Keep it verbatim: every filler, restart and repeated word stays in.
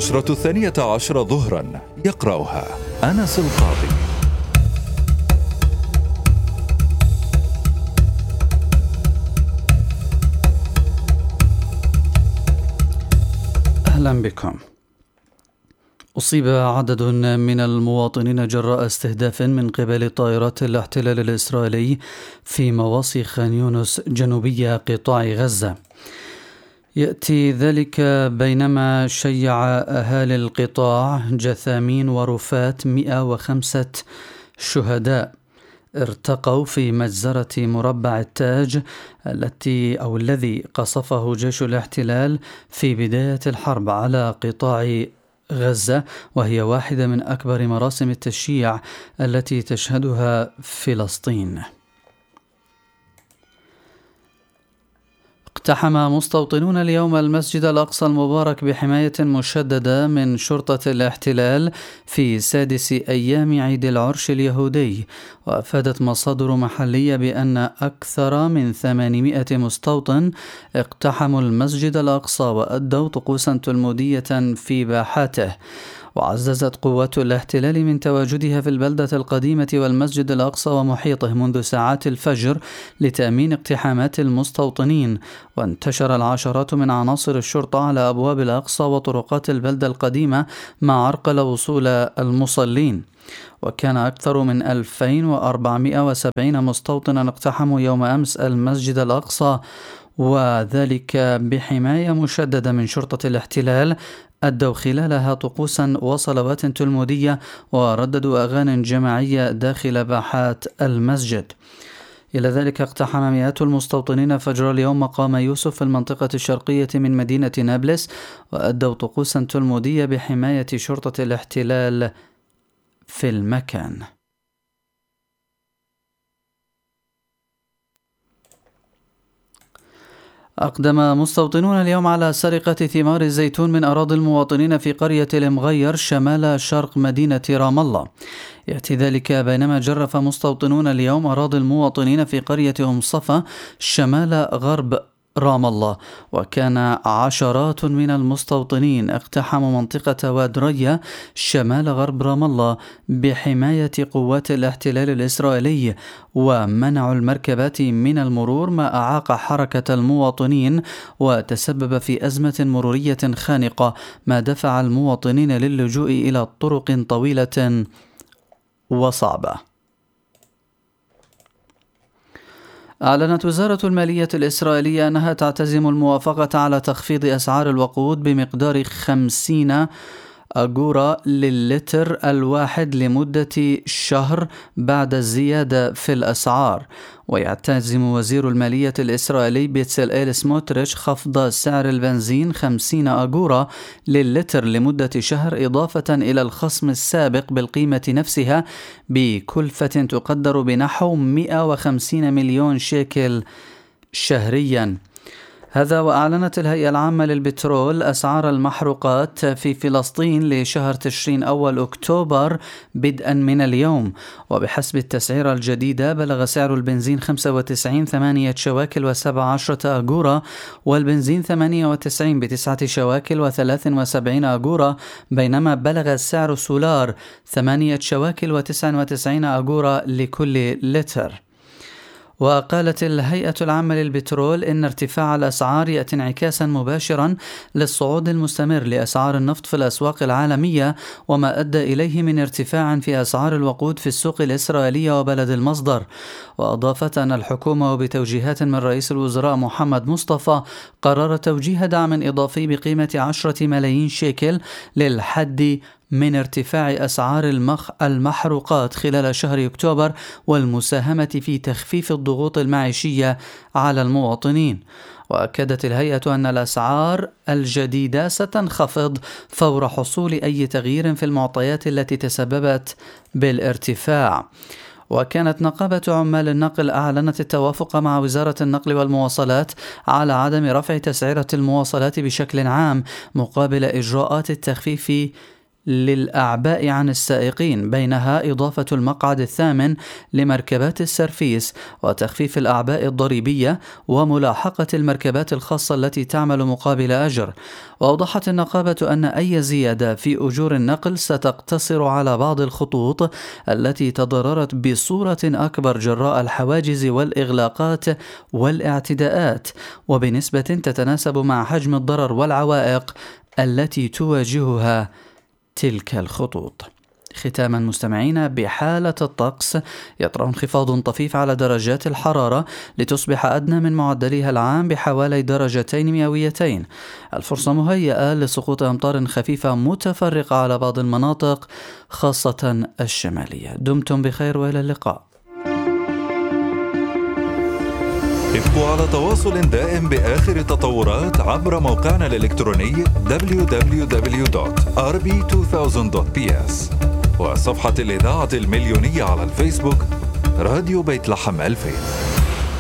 النشرة الثانية عشر ظهرا، يقرأها أنس القاضي. أهلا بكم. أصيب عدد من المواطنين جراء استهداف من قبل طائرات الاحتلال الإسرائيلي في مواصي خان يونس جنوبي قطاع غزة. يأتي ذلك بينما شيع أهالي القطاع جثامين ورفات مئة وخمسة شهداء ارتقوا في مجزرة مربع التاج التي أو الذي قصفه جيش الاحتلال في بداية الحرب على قطاع غزة، وهي واحدة من أكبر مراسم التشييع التي تشهدها فلسطين. اقتحم مستوطنون اليوم المسجد الأقصى المبارك بحماية مشددة من شرطة الاحتلال في سادس أيام عيد العرش اليهودي، وأفادت مصادر محلية بأن أكثر من ثمانمائة مستوطن اقتحموا المسجد الأقصى وأدوا طقوسا تلمودية في باحاته. وعززت قوات الاحتلال من تواجدها في البلدة القديمة والمسجد الأقصى ومحيطه منذ ساعات الفجر لتأمين اقتحامات المستوطنين، وانتشر العشرات من عناصر الشرطة على أبواب الأقصى وطرقات البلدة القديمة ما عرقل وصول المصلين. وكان أكثر من ألفين وأربعمائة وسبعين مستوطنا اقتحموا يوم أمس المسجد الأقصى، وذلك بحماية مشددة من شرطة الاحتلال، أدوا خلالها طقوسا وصلوات تلمودية ورددوا أغاني جماعية داخل باحات المسجد. إلى ذلك اقتحم مئات المستوطنين فجر اليوم مقام يوسف في المنطقة الشرقية من مدينة نابلس، وأدوا طقوسا تلمودية بحماية شرطة الاحتلال في المكان. أقدم مستوطنون اليوم على سرقة ثمار الزيتون من أراضي المواطنين في قرية المغير شمال شرق مدينة رام الله. يأتي ذلك بينما جرف مستوطنون اليوم أراضي المواطنين في قرية أم صفا شمال غرب رام الله، وكان عشرات من المستوطنين اقتحموا منطقة واد ريا شمال غرب رام الله بحماية قوات الاحتلال الإسرائيلي، ومنعوا المركبات من المرور ما أعاق حركة المواطنين وتسبب في أزمة مرورية خانقة، ما دفع المواطنين للجوء إلى طرق طويلة وصعبة. أعلنت وزارة المالية الإسرائيلية أنها تعتزم الموافقة على تخفيض أسعار الوقود بمقدار خمسين أجورا للتر الواحد لمدة شهر بعد الزيادة في الأسعار. ويعتزم وزير المالية الإسرائيلي بيتسلئيل سموتريتش خفض سعر البنزين خمسين أجورا للتر لمدة شهر، إضافة إلى الخصم السابق بالقيمة نفسها بكلفة تقدر بنحو مئة وخمسين مليون شيكل شهريا. هذا وأعلنت الهيئة العامة للبترول أسعار المحروقات في فلسطين لشهر تشرين أول أكتوبر بدءا من اليوم. وبحسب التسعيرة الجديدة بلغ سعر البنزين خمسة وتسعين ثمانية شواكل وسبع عشرة أجورا، والبنزين ثمانية وتسعين بتسعة شواكل وثلاث وسبعين أجورا، بينما بلغ سعر سولار ثمانية شواكل وتسع وتسعين أجورا لكل لتر. وقالت الهيئة العامة للبترول إن ارتفاع الأسعار يأتي انعكاسا مباشرا للصعود المستمر لأسعار النفط في الأسواق العالمية، وما أدى إليه من ارتفاع في أسعار الوقود في السوق الإسرائيلية وبلد المصدر. وأضافت أن الحكومة وبتوجيهات من رئيس الوزراء محمد مصطفى قرر توجيه دعم إضافي بقيمة عشرة ملايين شيكل للحد من ارتفاع أسعار المخ المحروقات خلال شهر أكتوبر، والمساهمة في تخفيف الضغوط المعيشية على المواطنين. وأكدت الهيئة أن الأسعار الجديدة ستنخفض فور حصول أي تغيير في المعطيات التي تسببت بالارتفاع. وكانت نقابة عمال النقل أعلنت التوافق مع وزارة النقل والمواصلات على عدم رفع تسعيرة المواصلات بشكل عام مقابل إجراءات التخفيف للأعباء عن السائقين، بينها إضافة المقعد الثامن لمركبات السرفيس وتخفيف الأعباء الضريبية وملاحقة المركبات الخاصة التي تعمل مقابل أجر. وأوضحت النقابة أن أي زيادة في أجور النقل ستقتصر على بعض الخطوط التي تضررت بصورة أكبر جراء الحواجز والإغلاقات والاعتداءات، وبنسبة تتناسب مع حجم الضرر والعوائق التي تواجهها تلك الخطوط. ختاما مستمعين، بحالة الطقس يطرأ انخفاض طفيف على درجات الحرارة لتصبح أدنى من معدلها العام بحوالي درجتين مئويتين. الفرصة مهيئة لسقوط أمطار خفيفة متفرقة على بعض المناطق خاصة الشمالية. دمتم بخير وإلى اللقاء. ابقوا على تواصل دائم بآخر التطورات عبر موقعنا الإلكتروني دبليو دبليو دبليو دوت آر بي ألفين دوت بي إس وصفحة الإذاعة المليونية على الفيسبوك راديو بيت لحم ألفين.